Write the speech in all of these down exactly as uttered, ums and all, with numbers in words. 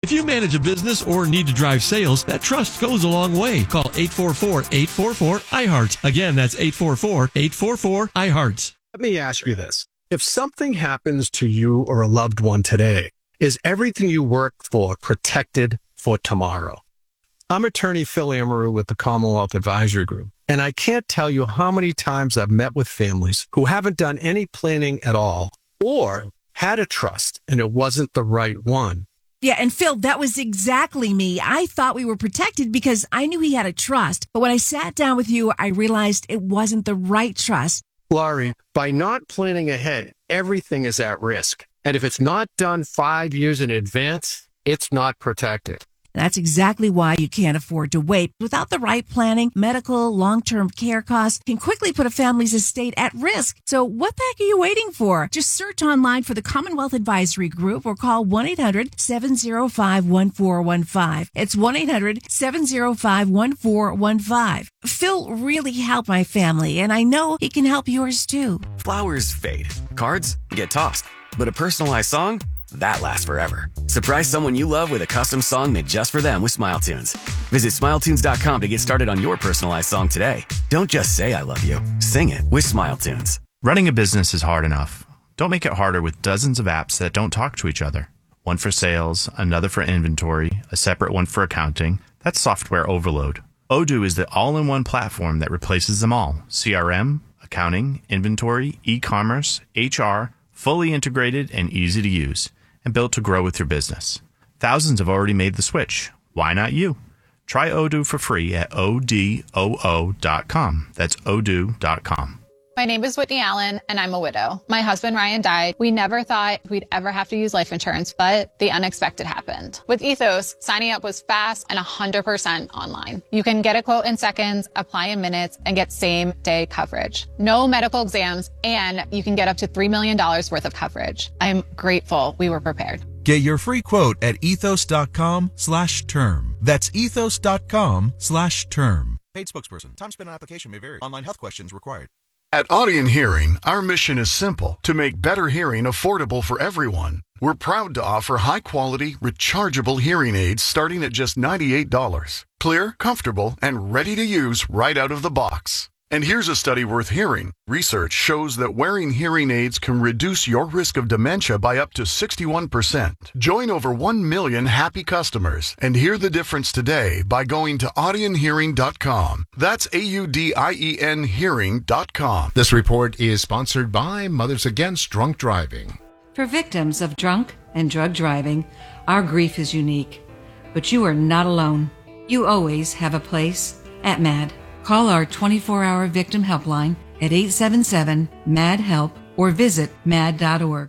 If you manage a business or need to drive sales, that trust goes a long way. Call eight four four, eight four four, I heart. Again, that's eight four four, eight four four, I heart. Let me ask you this. If something happens to you or a loved one today, is everything you work for protected for tomorrow? I'm attorney Phil Amaru with the Commonwealth Advisory Group, and I can't tell you how many times I've met with families who haven't done any planning at all or had a trust and it wasn't the right one. Yeah, and Phil, that was exactly me. I thought we were protected because I knew he had a trust. But when I sat down with you, I realized it wasn't the right trust. Laurie, by not planning ahead, everything is at risk. And if it's not done five years in advance, it's not protected. That's exactly why you can't afford to wait. Without the right planning, medical, long-term care costs can quickly put a family's estate at risk. So what the heck are you waiting for? Just search online for the Commonwealth Advisory Group or call one eight hundred, seven oh five, one four one five. It's one eight hundred, seven oh five, one four one five. Phil really helped my family, and I know he can help yours too. Flowers fade. Cards get tossed. But a personalized song? That lasts forever. Surprise someone you love with a custom song made just for them with SmileTunes. Visit smile tunes dot com to get started on your personalized song today. Don't just say I love you. Sing it with SmileTunes. Running a business is hard enough. Don't make it harder with dozens of apps that don't talk to each other. One for sales, another for inventory, a separate one for accounting. That's software overload. Odoo is the all-in-one platform that replaces them all. C R M, accounting, inventory, e-commerce, H R, fully integrated and easy to use, and built to grow with your business. Thousands have already made the switch. Why not you? Try Odoo for free at O D O O dot com. That's odoo dot com. My name is Whitney Allen, and I'm a widow. My husband, Ryan, died. We never thought we'd ever have to use life insurance, but the unexpected happened. With Ethos, signing up was fast and one hundred percent online. You can get a quote in seconds, apply in minutes, and get same-day coverage. No medical exams, and you can get up to three million dollars worth of coverage. I'm grateful we were prepared. Get your free quote at ethos dot com slash term. That's ethos dot com slash term. Paid spokesperson. Time spent on application may vary. Online health questions required. At Audion Hearing, our mission is simple: to make better hearing affordable for everyone. We're proud to offer high-quality, rechargeable hearing aids starting at just ninety-eight dollars. Clear, comfortable, and ready to use right out of the box. And here's a study worth hearing. Research shows that wearing hearing aids can reduce your risk of dementia by up to sixty-one percent. Join over one million happy customers and hear the difference today by going to audion hearing dot com. That's A U D I E N hearing dot com. This report is sponsored by Mothers Against Drunk Driving. For victims of drunk and drug driving, our grief is unique. But you are not alone. You always have a place at M A D. Call our twenty-four hour victim helpline at eight seven seven, M A D, HELP or visit mad dot org.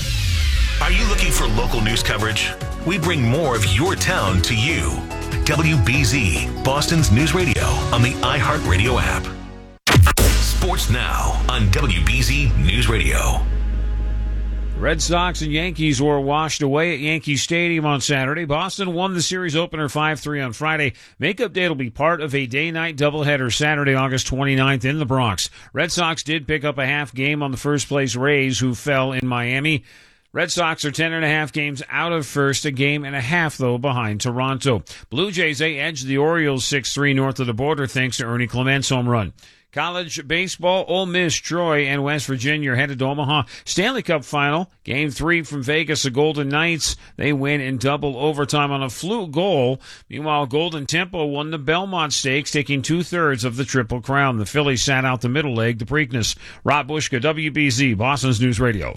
Are you looking for local news coverage? We bring more of your town to you. W B Z, Boston's news radio on the iHeartRadio app. Sports now on W B Z News Radio. Red Sox and Yankees were washed away at Yankee Stadium on Saturday. Boston won the series opener five three on Friday. Makeup day will be part of a day-night doubleheader Saturday, August twenty-ninth in the Bronx. Red Sox did pick up a half game on the first-place Rays, who fell in Miami. Red Sox are ten and a half games out of first, a game and a half, though, behind Toronto. Blue Jays, they edged the Orioles six three north of the border thanks to Ernie Clement's home run. College baseball, Ole Miss, Troy, and West Virginia are headed to Omaha. Stanley Cup final, game three from Vegas, the Golden Knights. They win in double overtime on a fluke goal. Meanwhile, Golden Temple won the Belmont Stakes, taking two-thirds of the Triple Crown. The Phillies sat out the middle leg, the Preakness. Rob Bushka, W B Z, Boston's News Radio.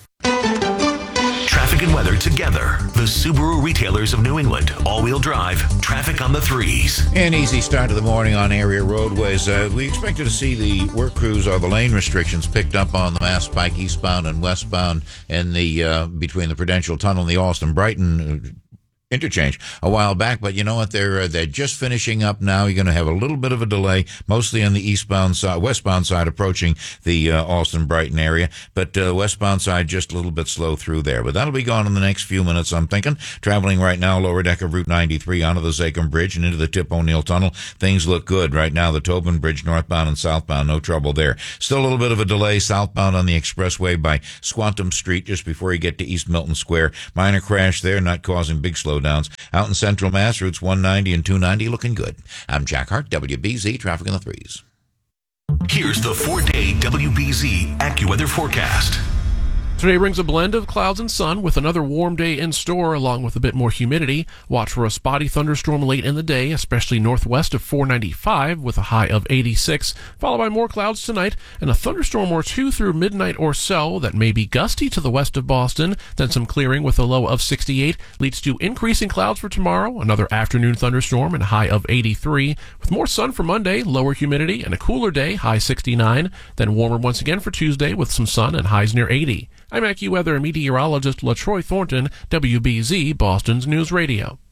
Traffic and weather together. The Subaru retailers of New England. All-wheel drive. Traffic on the threes. An easy start to the morning on area roadways. Uh, we expected to see the work crews or the lane restrictions picked up on the Mass Pike eastbound and westbound in the uh, between the Prudential Tunnel and the Austin-Brighton interchange a while back, but you know what? They're uh, they're just finishing up now. You're going to have a little bit of a delay, mostly on the eastbound side, westbound side, approaching the uh, Austin-Brighton area, but uh, westbound side just a little bit slow through there. But that'll be gone in the next few minutes, I'm thinking. Traveling right now, lower deck of Route ninety-three onto the Zachem Bridge and into the Tip O'Neill Tunnel. Things look good right now. The Tobin Bridge, northbound and southbound, no trouble there. Still a little bit of a delay southbound on the expressway by Squantum Street just before you get to East Milton Square. Minor crash there, not causing big slow slowdowns. Out in Central Mass, routes one ninety and two ninety looking good. I'm Jack Hart, W B Z, traffic in the threes. Here's the four-day W B Z AccuWeather forecast. Today brings a blend of clouds and sun with another warm day in store along with a bit more humidity. Watch for a spotty thunderstorm late in the day, especially northwest of four ninety-five with a high of eighty-six, followed by more clouds tonight and a thunderstorm or two through midnight or so that may be gusty to the west of Boston. Then some clearing with a low of sixty-eight leads to increasing clouds for tomorrow, another afternoon thunderstorm and a high of eighty-three, with more sun for Monday, lower humidity, and a cooler day, high sixty-nine. Then warmer once again for Tuesday with some sun and highs near eighty. I'm AccuWeather meteorologist LaTroy Thornton, W B Z, Boston's News Radio.